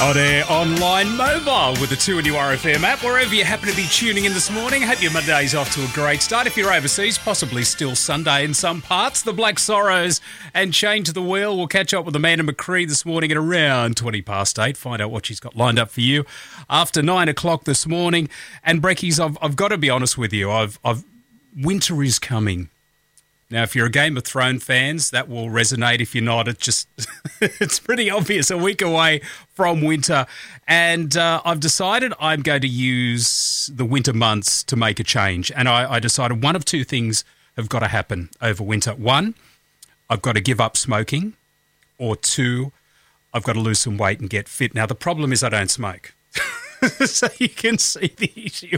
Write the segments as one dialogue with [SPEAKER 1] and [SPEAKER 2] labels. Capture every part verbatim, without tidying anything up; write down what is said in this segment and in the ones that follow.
[SPEAKER 1] On air, online, mobile with the two N U R F M app. Wherever you happen to be tuning in this morning, hope your Monday's off to a great start. If you're overseas, possibly still Sunday in some parts. The Black Sorrows and Chain to the Wheel. We'll catch up with Amanda McCree this morning at around twenty past eight. Find out what she's got lined up for you after nine o'clock this morning. And Breckies, I've, I've got to be honest with you. I've, I've winter is coming. Now, if you're a Game of Thrones fans, that will resonate. If you're not, it's just it's pretty obvious. A week away from winter. And uh, I've decided I'm going to use the winter months to make a change. And I, I decided one of two things have got to happen over winter. One, I've got to give up smoking. Or two, I've got to lose some weight and get fit. Now, the problem is I don't smoke. So you can see the issue.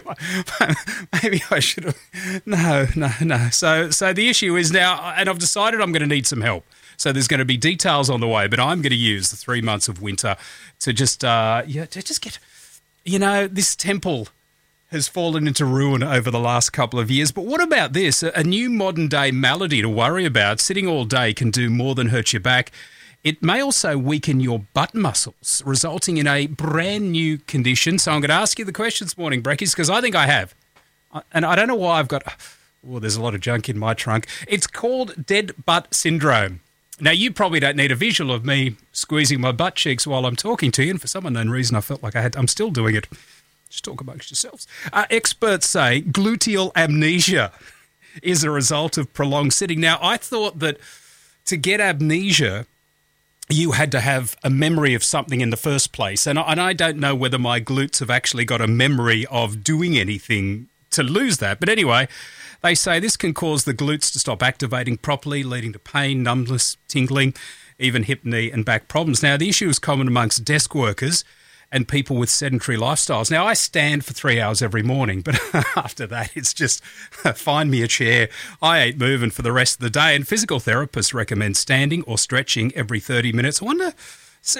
[SPEAKER 1] Maybe I should have... No, no, no. So so the issue is now, and I've decided I'm going to need some help. So there's going to be details on the way, but I'm going to use the three months of winter to just, uh, yeah, to just get... You know, this temple has fallen into ruin over the last couple of years. But what about this? A new modern-day malady to worry about. Sitting all day can do more than hurt your back. It may also weaken your butt muscles, resulting in a brand new condition. So I'm going to ask you the question this morning, Breckies, because I think I have. And I don't know why I've got... Oh, there's a lot of junk in my trunk. It's called dead butt syndrome. Now, you probably don't need a visual of me squeezing my butt cheeks while I'm talking to you. And for some unknown reason, I felt like I had... I'm still doing it. Just talk amongst yourselves. Uh, experts say gluteal amnesia is a result of prolonged sitting. Now, I thought that to get amnesia... you had to have a memory of something in the first place. And I, and I don't know whether my glutes have actually got a memory of doing anything to lose that. But anyway, they say this can cause the glutes to stop activating properly, leading to pain, numbness, tingling, even hip, knee and back problems. Now, the issue is common amongst desk workers and people with sedentary lifestyles. Now, I stand for three hours every morning, but after that, it's just find me a chair. I ain't moving for the rest of the day. And physical therapists recommend standing or stretching every thirty minutes. I wonder, see,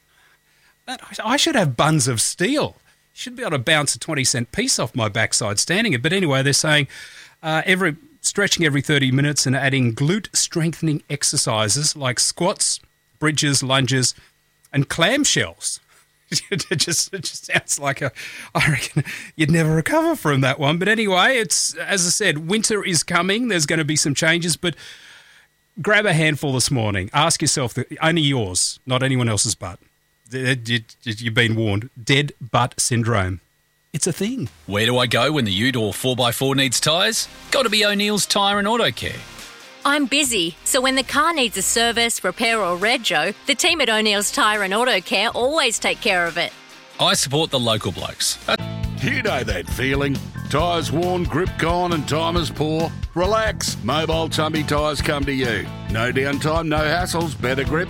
[SPEAKER 1] I should have buns of steel. Should be able to bounce a twenty cent piece off my backside standing it. But anyway, they're saying uh, every stretching every thirty minutes and adding glute strengthening exercises like squats, bridges, lunges, and clamshells. It just, it just sounds like a, I reckon you'd never recover from that one. But anyway, it's, as I said, winter is coming. There's going to be some changes, but grab a handful this morning. Ask yourself, that only yours, not anyone else's butt. You've been warned. Dead butt syndrome. It's a thing.
[SPEAKER 2] Where do I go when the ute or four by four needs tyres? Got to be O'Neill's Tyre and Auto Care.
[SPEAKER 3] I'm busy, so when the car needs a service, repair or rego, the team at O'Neill's Tyre and Auto Care always take care of it.
[SPEAKER 2] I support the local blokes.
[SPEAKER 4] You know that feeling. Tyres worn, grip gone and time is poor. Relax. Mobile Tumby Tyres come to you. No downtime, no hassles, better grip,